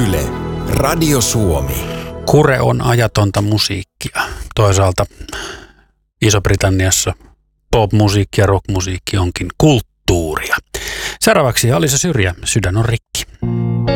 Yle, Radio Suomi. Kure on ajatonta musiikkia. Toisaalta Iso-Britanniassa pop-musiikki ja rock-musiikki onkin kulttuuria. Seuraavaksi Alisa Syrjä, Sydän on rikki.